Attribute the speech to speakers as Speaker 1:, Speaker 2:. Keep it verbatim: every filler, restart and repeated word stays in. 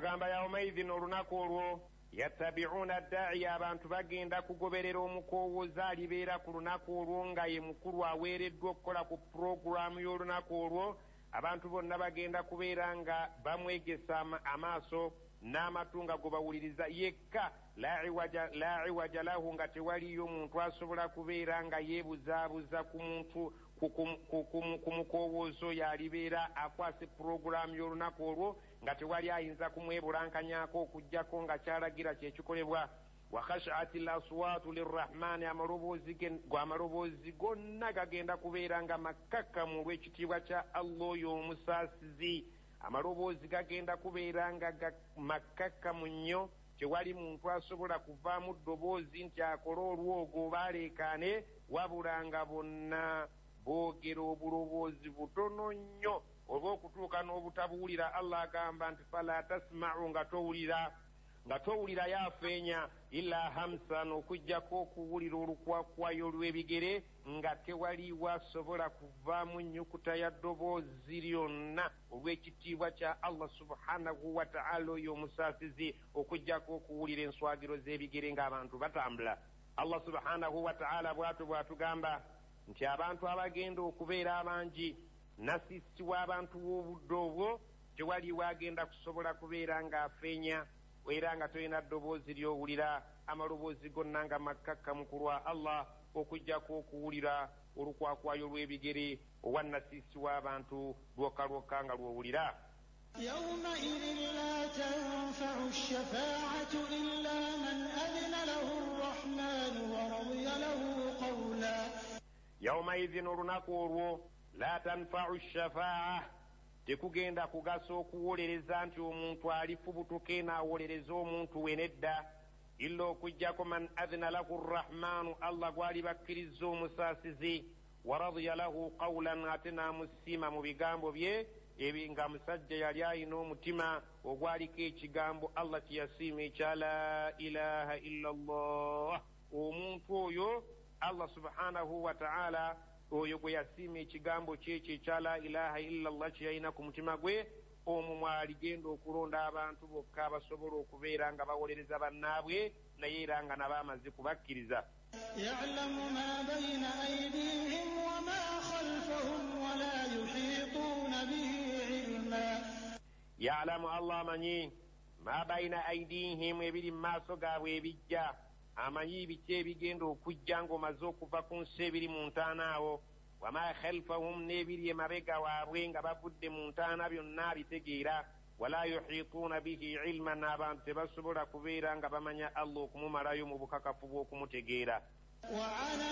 Speaker 1: agamba yawmaidhin olunaku olwo yattabi'una dda'iya abantu bagenda kugoberera omukowooza alibeera ku lunaku olwo nga ye mukulu aweereddwa okukola ku puroguramu y'olunaku olwo. Abantu bonna bagenda kubeera nga bamwegesa amaaso n'amatu nga go bawuliriza yekka, la iwaja lahu, nga tewaliyo muntu asobola kubeera nga yeebuzaabuza ku muntu ku mukowoozo yalibeera akwase puroguramu y'olunaku olwo, nga tewali ayinza kumwebulankanyako okujjako nga kyalagira kyekikolebwa. Wa khashaati laswaatu lirrahmaani, amaloboozi gonna gagenda kubeera nga makkakkamu olw'ekitiibwa kya Allah oyo omusaasizi. Amaloboozi gagenda kubeera nga makkakkamu nnyo, tewali muntu asobola kuvaamu ddoboozi nti akole olwogo oba aleekaane, wabula nga bonna boogera obuloboozi butono nnyo olw'okutuuka n'obutabuwulira. Allah agamba nti fala tasma'u, nga towulira nga towulira yafeenya, illa hamsan, okujjako okuwulira olukwakwayo olw'ebigere, nga tewaliwo asobola kuvaamu nnyukuta ya ddoboozi lyonna olw'ekitiibwa kya Allah subhanahu wa ta'ala oyo omusaasizi, okujjako okuwulira enswagiro z'ebigere ng'abantu batambula. Allah subhanahu wa ta'ala bw'atyo bw'atugamba nti abantu abagenda okubeera abangi nasisi w'abantu w'obudde obwo, tewaliwo agenda kusobola kubeera ng'afeenya era nga tolina ddoboozi ly'owulira. Amaloboozi gonna nga makkakkamu ku lwa Allah, okujjako okuwulira olukwakwayo olw'ebigere owa nasisi w'abantu lwokka lwokka nga lw'owulira.
Speaker 2: يومئذ لا تنفع الشفاعة إلا من أذن له الرحمن ورضي له قولا.
Speaker 1: يومئذ olunaku olwo la tanfa'u shafaa'a, tekugenda kugasa okuwolereza nti omuntu alifubutuke n'awolereza omuntu we nedda, illa okujjako man adhina lahu rrahmaanu, Allah gwali bakkiriza omusaasizi, wa radiya lahu qawlan, ate n'amusiima mu bigambo bye, ebi nga musajja yali alina omutima ogwaliko ekigambo Allah kiyasiima ekya la ilaha illa Allah. Omuntu oyo Allah subhanahu wa ta'ala oyo gwe yasiima ekigambo kyekyo ekya la ilaha illa Allah kyeyalina ku mutima gwe, omwo mwaligenda okulonda abantu bokka abasobola okubeera nga bawolereza bannaabwe naye era nga nabo amaze kubakkiriza.
Speaker 2: يعلم ما بين أيديهم وما خلفهم ولا يحيطون به علما.
Speaker 1: يعلم الله مني ما بين أيديهم ebiri mu maaso gaabwe ebijja, amanyi biki ebigenda okujja ng'omaze okuva ku nsi ebiri mu ntaana awo. Wama khalfahum, n'ebiri emabega waabwe nga bavudde mu ntaana byonna bitegeera. Wala yuhituuna bihi ilman, abantu tebasobola kubeera nga bamanya Allah okumumalayo mu bukakafu bw'okumutegeera.